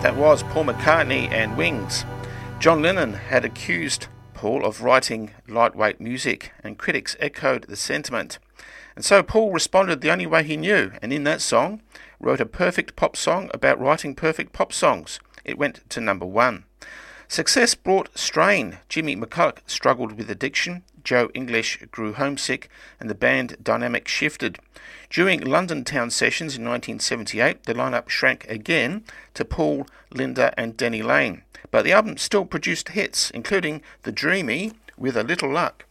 That was Paul McCartney and Wings. John Lennon had accused Paul of writing lightweight music, and critics echoed the sentiment. And so Paul responded the only way he knew, and in that song wrote a perfect pop song about writing perfect pop songs. It went to number 1. Success brought strain. Jimmy McCulloch struggled with addiction, Joe English grew homesick, and the band dynamic shifted. During London Town sessions in 1978, the lineup shrank again to Paul, Linda and Denny Laine. But the album still produced hits, including the dreamy With a Little Luck.